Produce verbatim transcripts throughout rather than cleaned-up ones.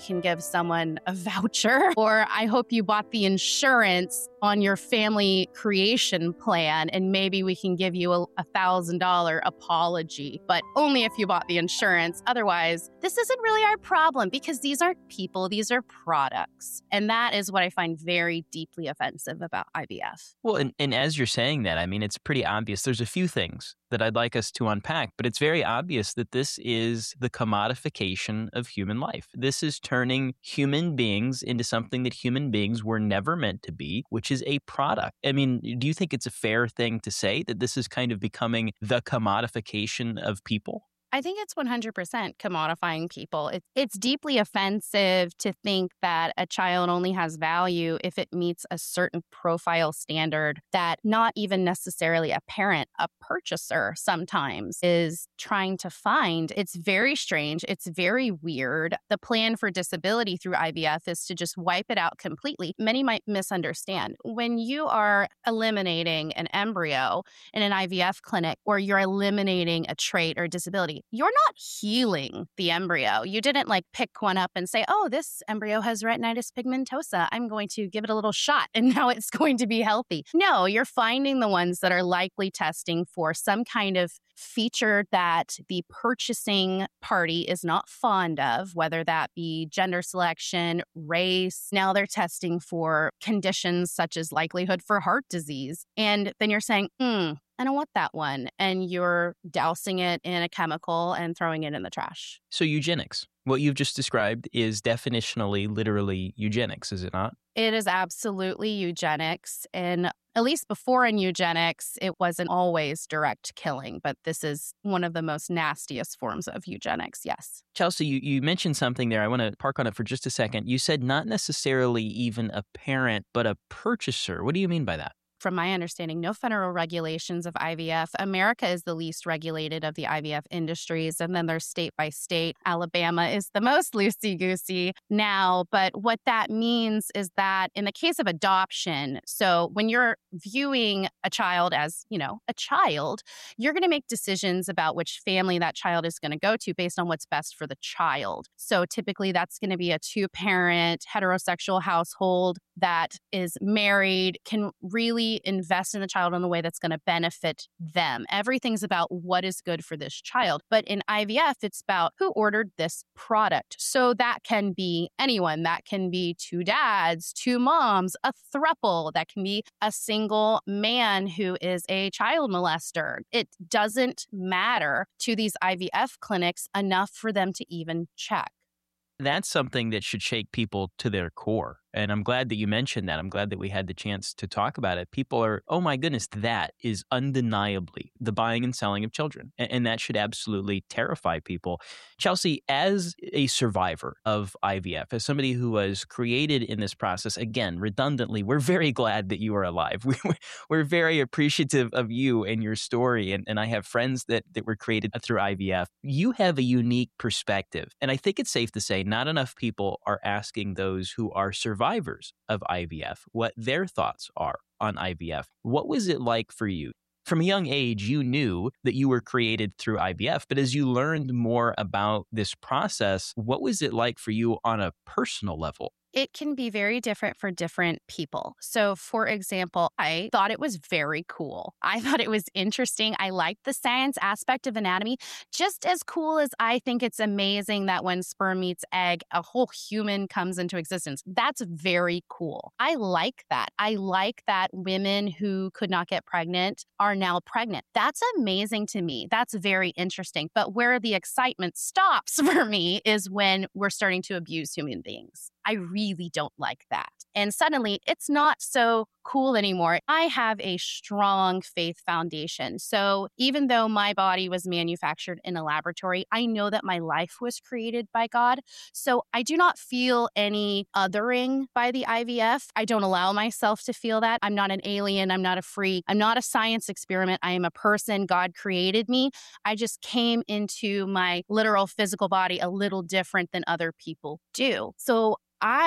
can give someone a voucher, or I hope you bought the insurance on your family creation plan and maybe we can give you a one thousand dollars apology, but only if you bought the insurance. Otherwise, this isn't really our problem because these aren't people, these are products. And that is what I find very deeply offensive about I V F. Well, and, and as you're saying that, I mean, it's pretty obvious. There's a few things that I'd like us to unpack, but it's very obvious that this is the commodification of human life. This is turning human beings into something that human beings were never meant to be, which is a product. I mean, do you think it's a fair thing to say that this is kind of becoming the commodification of people? I think it's one hundred percent commodifying people. It's, it's deeply offensive to think that a child only has value if it meets a certain profile standard that not even necessarily a parent, a purchaser sometimes is trying to find. It's very strange. It's very weird. The plan for disability through I V F is to just wipe it out completely. Many might misunderstand. When you are eliminating an embryo in an I V F clinic or you're eliminating a trait or disability, you're not healing the embryo. You didn't like pick one up and say, oh, this embryo has retinitis pigmentosa. I'm going to give it a little shot and now it's going to be healthy. No, you're finding the ones that are likely testing for some kind of feature that the purchasing party is not fond of, whether that be gender selection, race. Now they're testing for conditions such as likelihood for heart disease. And then you're saying, hmm, I don't want that one. And you're dousing it in a chemical and throwing it in the trash. So eugenics, what you've just described is definitionally, literally eugenics, is it not? It is absolutely eugenics. And at least before in eugenics, it wasn't always direct killing, but this is one of the most nastiest forms of eugenics, yes. Chelsea, you, you mentioned something there. I want to park on it for just a second. You said not necessarily even a parent, but a purchaser. What do you mean by that? From my understanding, no federal regulations of I V F. America is the least regulated of the I V F industries, and then there's state by state. Alabama is the most loosey-goosey now, but what that means is that in the case of adoption, so when you're viewing a child as, you know, a child, you're going to make decisions about which family that child is going to go to based on what's best for the child. So typically that's going to be a two-parent heterosexual household that is married, can really invest in the child in a way that's going to benefit them. Everything's about what is good for this child. But in I V F, it's about who ordered this product. So that can be anyone. That can be two dads, two moms, a throuple. That can be a single man who is a child molester. It doesn't matter to these I V F clinics enough for them to even check. That's something that should shake people to their core. And I'm glad that you mentioned that. I'm glad that we had the chance to talk about it. People are, oh my goodness, that is undeniably the buying and selling of children. And, and that should absolutely terrify people. Chelsea, as a survivor of I V F, as somebody who was created in this process, again, redundantly, we're very glad that you are alive. We, we're very appreciative of you and your story. And, and I have friends that, that were created through I V F. You have a unique perspective. And I think it's safe to say not enough people are asking those who are survivors survivors of I V F what their thoughts are on I V F. What was it like for you? From a young age, you knew that you were created through I V F, but as you learned more about this process, what was it like for you on a personal level? It can be very different for different people. So, for example, I thought it was very cool. I thought it was interesting. I liked the science aspect of anatomy, just as cool as I think it's amazing that when sperm meets egg, a whole human comes into existence. That's very cool. I like that. I like that women who could not get pregnant are now pregnant. That's amazing to me. That's very interesting. But where the excitement stops for me is when we're starting to abuse human beings. I really don't like that. And suddenly, it's not so cool anymore. I have a strong faith foundation. So even though my body was manufactured in a laboratory, I know that my life was created by God. So I do not feel any othering by the I V F. I don't allow myself to feel that. I'm not an alien. I'm not a freak. I'm not a science experiment. I am a person. God created me. I just came into my literal physical body a little different than other people do. So I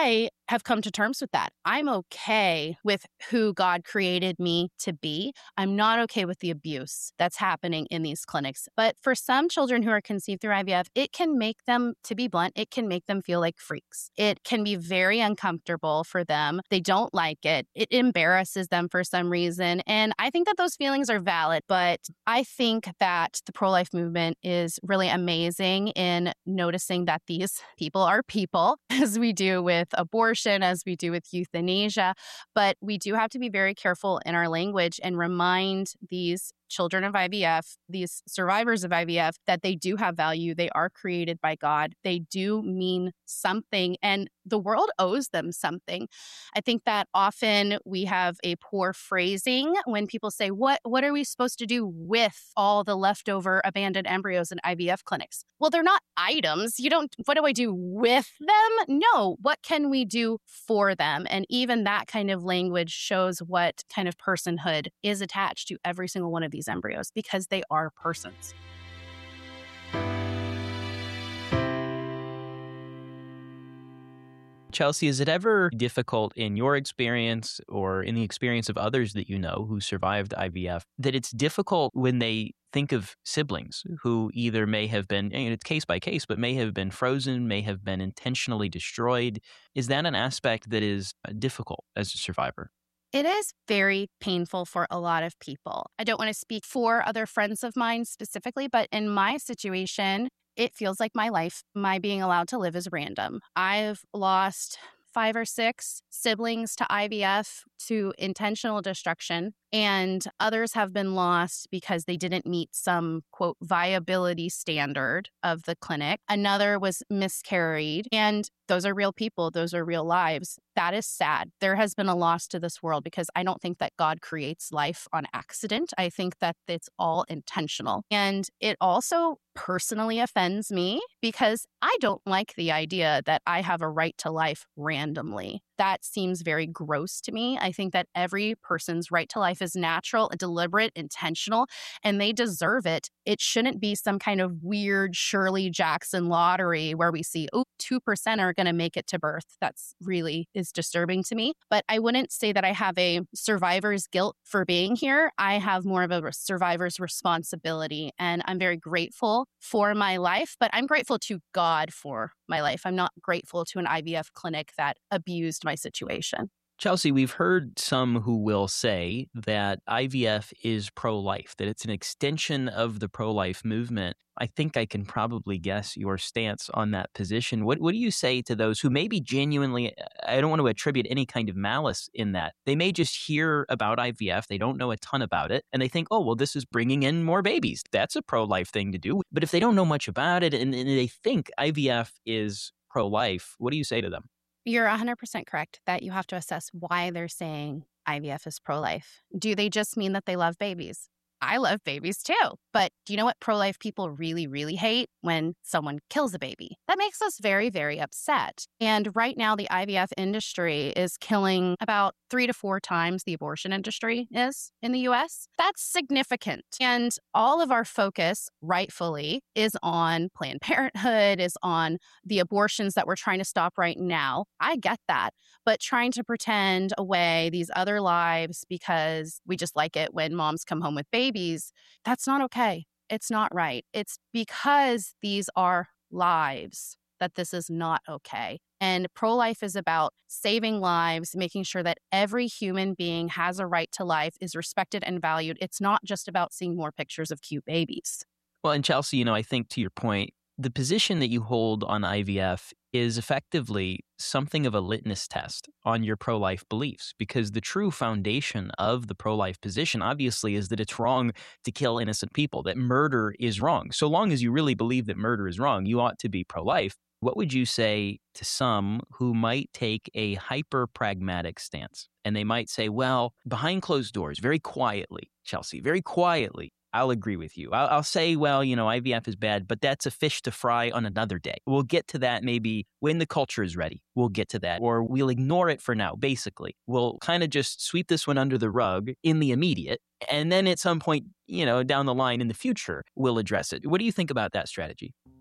have come to terms with that. I'm okay with who God created me to be. I'm not okay with the abuse that's happening in these clinics. But for some children who are conceived through I V F, it can make them, to be blunt, it can make them feel like freaks. It can be very uncomfortable for them. They don't like it. It embarrasses them for some reason. And I think that those feelings are valid. But I think that the pro-life movement is really amazing in noticing that these people are people, as we do with abortion, as we do with euthanasia. But we do have to be very careful in our language and remind these children of I V F, these survivors of I V F, that they do have value. They are created by God. They do mean something, and the world owes them something. I think that often we have a poor phrasing when people say, what, what are we supposed to do with all the leftover abandoned embryos in I V F clinics? Well, they're not items. You don't, what do I do with them? No, what can we do for them? And even that kind of language shows what kind of personhood is attached to every single one of these embryos, because they are persons. Chelsea, is it ever difficult in your experience or in the experience of others that you know who survived I V F, that it's difficult when they think of siblings who either may have been, and it's case by case, but may have been frozen, may have been intentionally destroyed? Is that an aspect that is difficult as a survivor? It is very painful for a lot of people. I don't want to speak for other friends of mine specifically, but in my situation, it feels like my life, my being allowed to live is random. I've lost five or six siblings to I V F, to intentional destruction, and others have been lost because they didn't meet some, quote, viability standard of the clinic. Another was miscarried, and those are real people. Those are real lives. That is sad. There has been a loss to this world because I don't think that God creates life on accident. I think that it's all intentional. And it also personally offends me because I don't like the idea that I have a right to life randomly. That seems very gross to me. I think that every person's right to life is natural, deliberate, intentional, and they deserve it. It shouldn't be some kind of weird Shirley Jackson lottery where we see, oh, two percent are going to make it to birth. That's really is disturbing to me. But I wouldn't say that I have a survivor's guilt for being here. I have more of a survivor's responsibility, and I'm very grateful for my life, but I'm grateful to God for my life. I'm not grateful to an I V F clinic that abused my situation. Chelsea, we've heard some who will say that I V F is pro-life, that it's an extension of the pro-life movement. I think I can probably guess your stance on that position. What, what do you say to those who maybe genuinely, I don't want to attribute any kind of malice in that. They may just hear about I V F, they don't know a ton about it, and they think, oh, well, this is bringing in more babies. That's a pro-life thing to do. But if they don't know much about it and, and they think I V F is pro-life, what do you say to them? You're one hundred percent correct that you have to assess why they're saying I V F is pro-life. Do they just mean that they love babies? I love babies too. But do you know what pro-life people really, really hate? When someone kills a baby. That makes us very, very upset. And right now, the I V F industry is killing about three to four times the abortion industry is in the U S. That's significant. And all of our focus, rightfully, is on Planned Parenthood, is on the abortions that we're trying to stop right now. I get that. But trying to pretend away these other lives because we just like it when moms come home with babies, that's not okay. It's not right. It's because these are lives that this is not okay. And pro-life is about saving lives, making sure that every human being has a right to life, is respected and valued. It's not just about seeing more pictures of cute babies. Well, and Chelsea, you know, I think to your point, the position that you hold on I V F is effectively something of a litmus test on your pro-life beliefs, because the true foundation of the pro-life position, obviously, is that it's wrong to kill innocent people, that murder is wrong. So long as you really believe that murder is wrong, you ought to be pro-life. What would you say to some who might take a hyper-pragmatic stance? And they might say, well, behind closed doors, very quietly, Chelsea, very quietly, I'll agree with you. I'll, I'll say, well, you know, I V F is bad, but that's a fish to fry on another day. We'll get to that maybe when the culture is ready. We'll get to that. Or we'll ignore it for now, basically. We'll kind of just sweep this one under the rug in the immediate. And then at some point, you know, down the line in the future, we'll address it. What do you think about that strategy?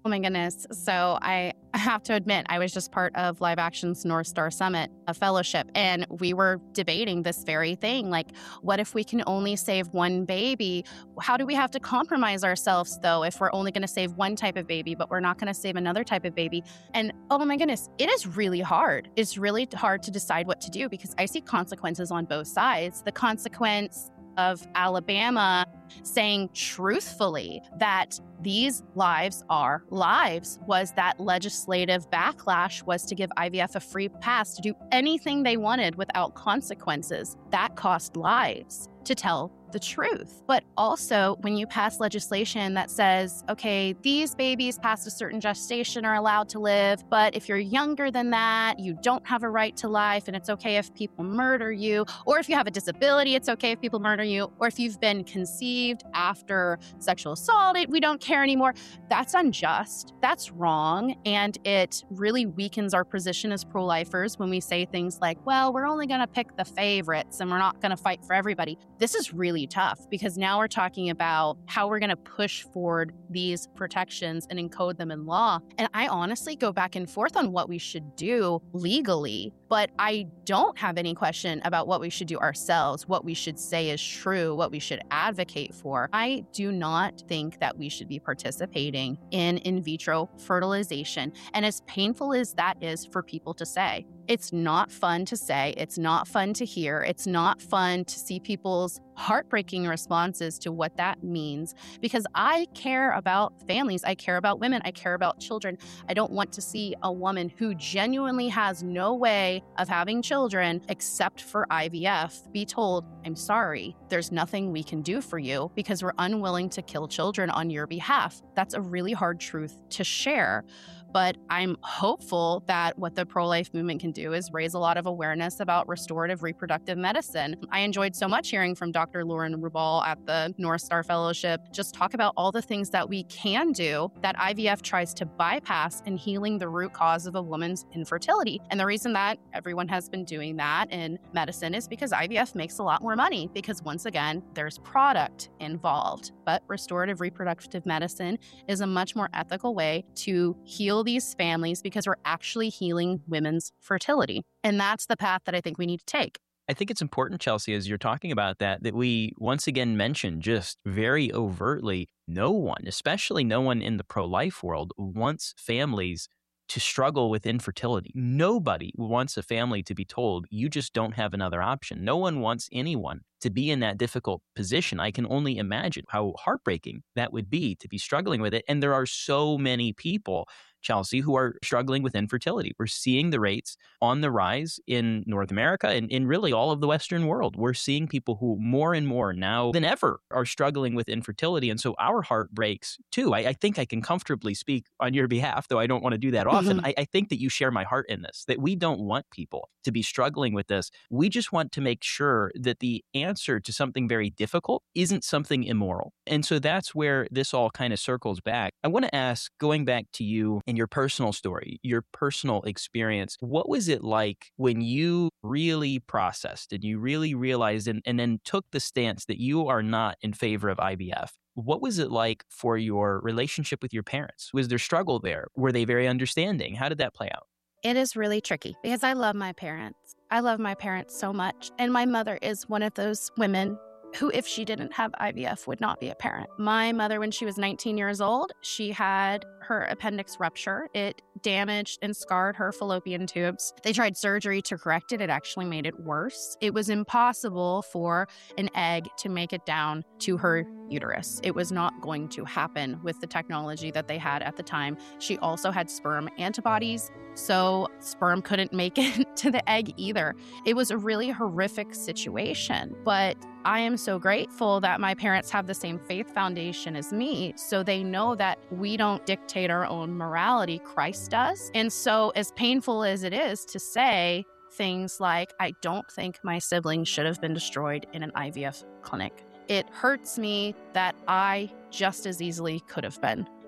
Oh my goodness. So I have to admit, I was just part of Live Action's North Star Summit, a fellowship, and we were debating this very thing. Like, what if we can only save one baby? How do we have to compromise ourselves, though, if we're only going to save one type of baby, but we're not going to save another type of baby? And oh my goodness, it is really hard. It's really hard to decide what to do because I see consequences on both sides. The consequence of Alabama saying truthfully that these lives are lives was that legislative backlash was to give I V F a free pass to do anything they wanted without consequences. That cost lives to tell the truth. But also, when you pass legislation that says, okay, these babies past a certain gestation are allowed to live, but if you're younger than that, you don't have a right to life, and it's okay if people murder you, or if you have a disability, it's okay if people murder you, or if you've been conceived after sexual assault, we don't care anymore. That's unjust. That's wrong. And it really weakens our position as pro-lifers when we say things like, well, we're only going to pick the favorites and we're not going to fight for everybody. This is really tough because now we're talking about how we're going to push forward these protections and encode them in law. And I honestly go back and forth on what we should do legally, but I don't have any question about what we should do ourselves, what we should say is true, what we should advocate for. I do not think that we should be participating in in vitro fertilization. And as painful as that is for people to say, it's not fun to say, it's not fun to hear, it's not fun to see people's heartbreaking responses to what that means, because I care about families, I care about women, I care about children. I don't want to see a woman who genuinely has no way of having children except for I V F be told, I'm sorry, there's nothing we can do for you because we're unwilling to kill children on your behalf. That's a really hard truth to share. But I'm hopeful that what the pro-life movement can do is raise a lot of awareness about restorative reproductive medicine. I enjoyed so much hearing from Doctor Lauren Rubal at the North Star Fellowship just talk about all the things that we can do that I V F tries to bypass in healing the root cause of a woman's infertility. And the reason that everyone has been doing that in medicine is because I V F makes a lot more money because, once again, there's product involved. But restorative reproductive medicine is a much more ethical way to heal these families because we're actually healing women's fertility. And that's the path that I think we need to take. I think it's important, Chelsea, as you're talking about that, that we once again mention just very overtly, no one, especially no one in the pro-life world, wants families to struggle with infertility. Nobody wants a family to be told, you just don't have another option. No one wants anyone to be in that difficult position. I can only imagine how heartbreaking that would be to be struggling with it. And there are so many people, Chelsea, who are struggling with infertility. We're seeing the rates on the rise in North America and in really all of the Western world. We're seeing people who more and more now than ever are struggling with infertility. And so our heart breaks too. I, I think I can comfortably speak on your behalf, though I don't want to do that often. Mm-hmm. I, I think that you share my heart in this, that we don't want people to be struggling with this. We just want to make sure that the answer to something very difficult isn't something immoral. And so that's where this all kind of circles back. I want to ask, going back to you and your personal story, your personal experience, what was it like when you really processed and you really realized and, and then took the stance that you are not in favor of I V F? What was it like for your relationship with your parents? Was there struggle there? Were they very understanding? How did that play out? It is really tricky because I love my parents. I love my parents so much. And my mother is one of those women who, if she didn't have I V F, would not be a parent. My mother, when she was nineteen years old, she had her appendix rupture. It damaged and scarred her fallopian tubes. They tried surgery to correct it. It actually made it worse. It was impossible for an egg to make it down to her uterus. It was not going to happen with the technology that they had at the time. She also had sperm antibodies, so sperm couldn't make it to the egg either. It was a really horrific situation, but I am so grateful that my parents have the same faith foundation as me, so they know that we don't dictate our own morality, Christ does. And so as painful as it is to say things like, I don't think my siblings should have been destroyed in an I V F clinic, it hurts me that I just as easily could have been.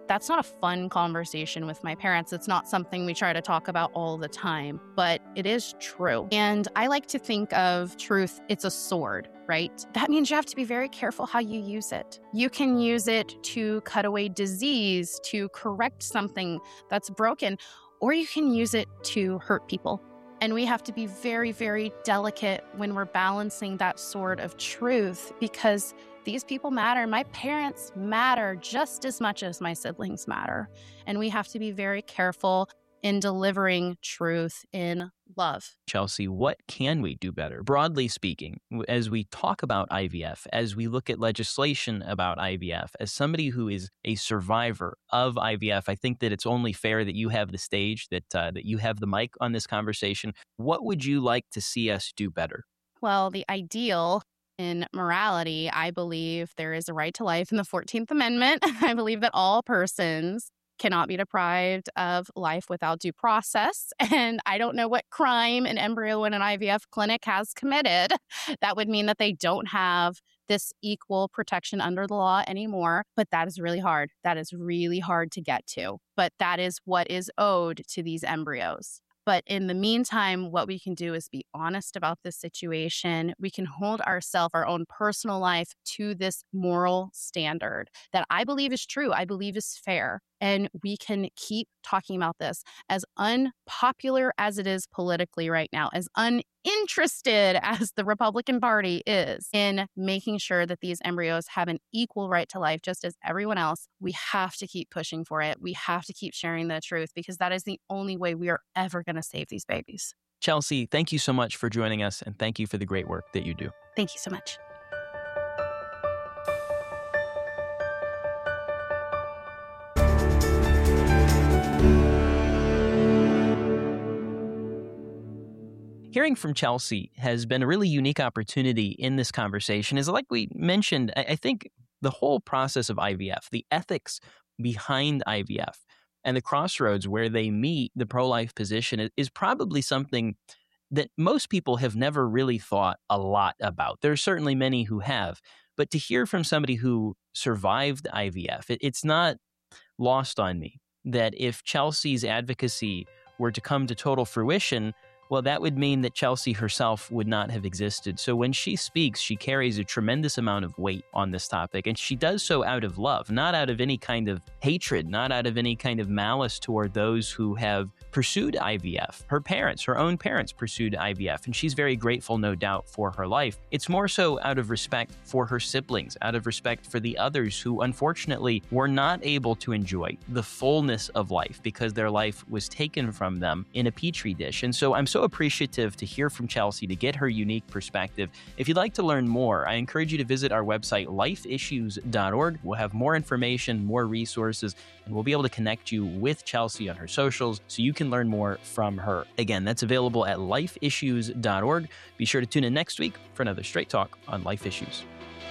That's not a fun conversation with my parents. It's not something we try to talk about all the time, but it is true. And I like to think of truth, it's a sword, right? That means you have to be very careful how you use it. You can use it to cut away disease, to correct something that's broken, or you can use it to hurt people. And we have to be very, very delicate when we're balancing that sword of truth, because these people matter. My parents matter just as much as my siblings matter. And we have to be very careful in delivering truth in love. Chelsea, what can we do better? Broadly speaking, as we talk about I V F, as we look at legislation about I V F, as somebody who is a survivor of I V F, I think that it's only fair that you have the stage, that uh, that you have the mic on this conversation. What would you like to see us do better? Well, the ideal in morality, I believe there is a right to life in the fourteenth Amendment. I believe that all persons cannot be deprived of life without due process. And I don't know what crime an embryo in an I V F clinic has committed. That would mean that they don't have this equal protection under the law anymore. But that is really hard. That is really hard to get to. But that is what is owed to these embryos. But in the meantime, what we can do is be honest about this situation. We can hold ourselves, our own personal life, to this moral standard that I believe is true, I believe is fair. And we can keep talking about this, as unpopular as it is politically right now, as uninterested as the Republican Party is in making sure that these embryos have an equal right to life, just as everyone else. We have to keep pushing for it. We have to keep sharing the truth, because that is the only way we are ever going to save these babies. Chelsea, thank you so much for joining us, and thank you for the great work that you do. Thank you so much. Hearing from Chelsea has been a really unique opportunity in this conversation. Is like we mentioned, I think the whole process of I V F, the ethics behind I V F, and the crossroads where they meet the pro-life position is probably something that most people have never really thought a lot about. There are certainly many who have, but to hear from somebody who survived I V F, it, it's not lost on me that if Chelsea's advocacy were to come to total fruition, well, that would mean that Chelsea herself would not have existed. So when she speaks, she carries a tremendous amount of weight on this topic, and she does so out of love, not out of any kind of hatred, not out of any kind of malice toward those who have pursued I V F. Her parents, her own parents pursued I V F, and she's very grateful, no doubt, for her life. It's more so out of respect for her siblings, out of respect for the others who unfortunately were not able to enjoy the fullness of life because their life was taken from them in a petri dish. And so I'm so appreciative to hear from Chelsea, to get her unique perspective. If you'd like to learn more, I encourage you to visit our website, life issues dot org. We'll have more information, more resources, and we'll be able to connect you with Chelsea on her socials so you can learn more from her. Again, that's available at life issues dot org. Be sure to tune in next week for another Straight Talk on Life Issues.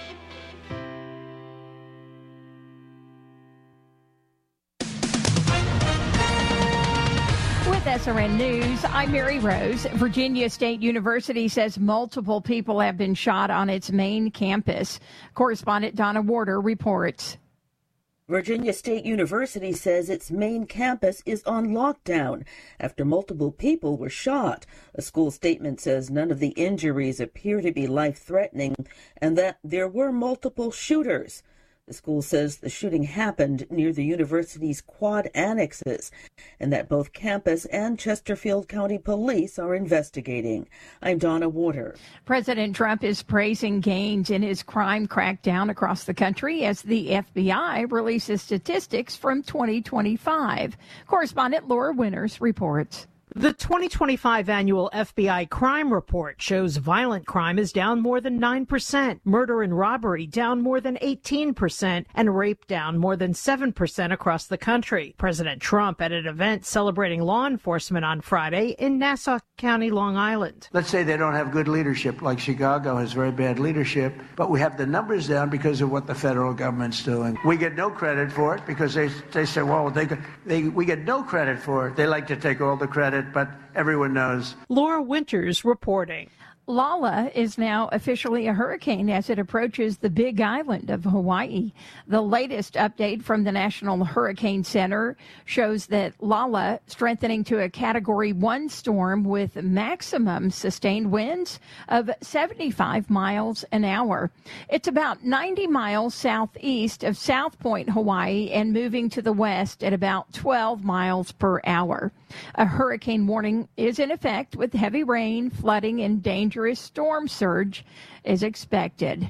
With S R N News, I'm Mary Rose. Virginia State University says multiple people have been shot on its main campus. Correspondent Donna Warder reports. Virginia State University says its main campus is on lockdown after multiple people were shot. A school statement says none of the injuries appear to be life-threatening and that there were multiple shooters. The school says the shooting happened near the university's quad annexes and that both campus and Chesterfield County Police are investigating. I'm Donna Warder. President Trump is praising gains in his crime crackdown across the country as the F B I releases statistics from twenty twenty-five. Correspondent Laura Winters reports. The twenty twenty-five annual F B I crime report shows violent crime is down more than nine percent, murder and robbery down more than eighteen percent, and rape down more than seven percent across the country. President Trump at an event celebrating law enforcement on Friday in Nassau County, Long Island. Let's say they don't have good leadership, like Chicago has very bad leadership, but we have the numbers down because of what the federal government's doing. We get no credit for it because they they say, well, they, they we get no credit for it. They like to take all the credit, but everyone knows. Laura Winters reporting. Lala is now officially a hurricane as it approaches the Big Island of Hawaii. The latest update from the National Hurricane Center shows that Lala strengthening to a Category one storm with maximum sustained winds of seventy-five miles an hour. It's about ninety miles southeast of South Point, Hawaii, and moving to the west at about twelve miles per hour. A hurricane warning is in effect with heavy rain, flooding, and dangerous storm surge is expected.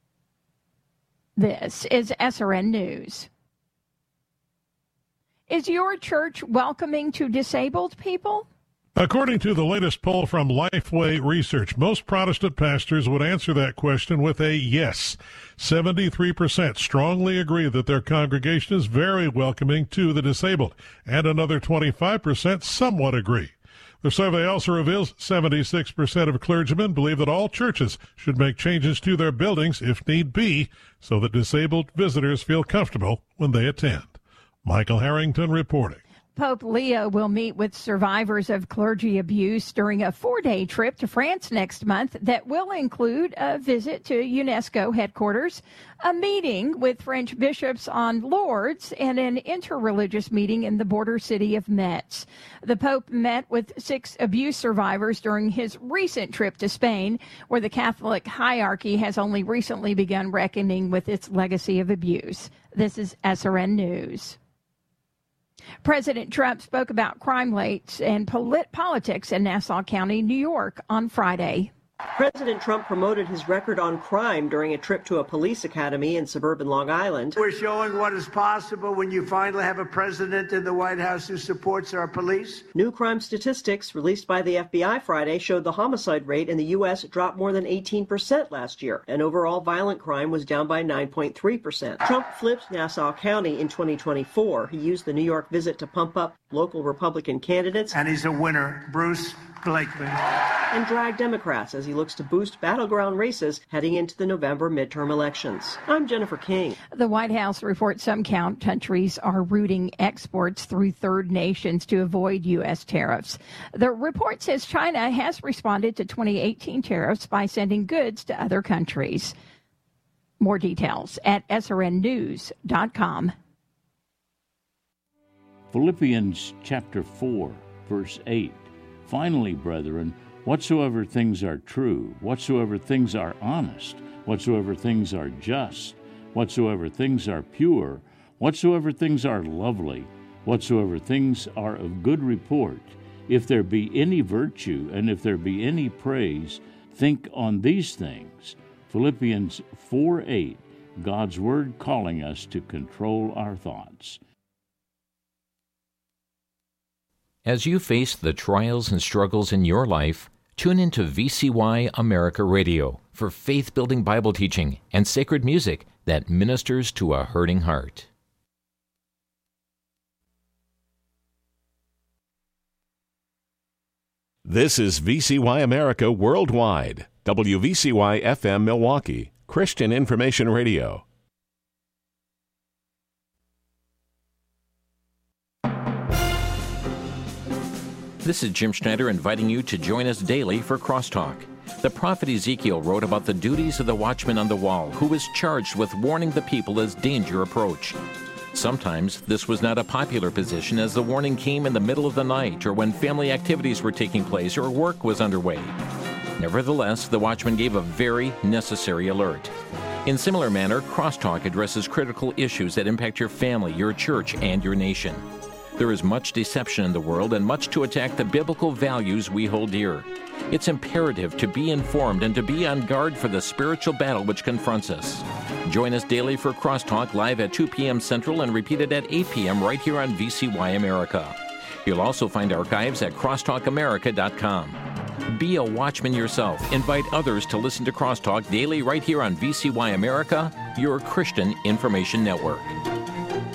This is S R N News. Is your church welcoming to disabled people? According to the latest poll from Lifeway Research, most Protestant pastors would answer that question with a yes. seventy-three percent strongly agree that their congregation is very welcoming to the disabled, and another twenty-five percent somewhat agree. The survey also reveals seventy-six percent of clergymen believe that all churches should make changes to their buildings if need be, so that disabled visitors feel comfortable when they attend. Michael Harrington reporting. Pope Leo will meet with survivors of clergy abuse during a four-day trip to France next month that will include a visit to UNESCO headquarters, a meeting with French bishops on Lourdes, and an interreligious meeting in the border city of Metz. The Pope met with six abuse survivors during his recent trip to Spain, where the Catholic hierarchy has only recently begun reckoning with its legacy of abuse. This is S R N News. President Trump spoke about crime rates and polit- politics in Nassau County, New York, on Friday. President Trump promoted his record on crime during a trip to a police academy in suburban Long Island. We're showing what is possible when you finally have a president in the White House who supports our police. New crime statistics released by the F B I Friday showed the homicide rate in the U S dropped more than eighteen percent last year, and overall violent crime was down by nine point three percent. Trump flipped Nassau County in twenty twenty-four. He used the New York visit to pump up local Republican candidates. And he's a winner, Bruce Blakeman. And drag Democrats as he looks to boost battleground races heading into the November midterm elections. I'm Jennifer King. The White House reports some countries are routing exports through third nations to avoid U S tariffs. The report says China has responded to twenty eighteen tariffs by sending goods to other countries. More details at S R N news dot com. Philippians chapter four, verse eight. Finally, brethren, whatsoever things are true, whatsoever things are honest, whatsoever things are just, whatsoever things are pure, whatsoever things are lovely, whatsoever things are of good report, if there be any virtue, and if there be any praise, think on these things. Philippians four eight, God's Word calling us to control our thoughts. As you face the trials and struggles in your life, tune into V C Y America Radio for faith-building Bible teaching and sacred music that ministers to a hurting heart. This is V C Y America Worldwide, W V C Y F M Milwaukee, Christian Information Radio. This is Jim Schneider inviting you to join us daily for Crosstalk. The prophet Ezekiel wrote about the duties of the watchman on the wall, who was charged with warning the people as danger approached. Sometimes this was not a popular position, as the warning came in the middle of the night or when family activities were taking place or work was underway. Nevertheless, the watchman gave a very necessary alert. In similar manner, Crosstalk addresses critical issues that impact your family, your church, and your nation. There is much deception in the world and much to attack the biblical values we hold dear. It's imperative to be informed and to be on guard for the spiritual battle which confronts us. Join us daily for Crosstalk live at two p.m. Central and repeated at eight p.m. right here on V C Y America. You'll also find archives at crosstalk america dot com. Be a watchman yourself. Invite others to listen to Crosstalk daily right here on V C Y America, your Christian information network.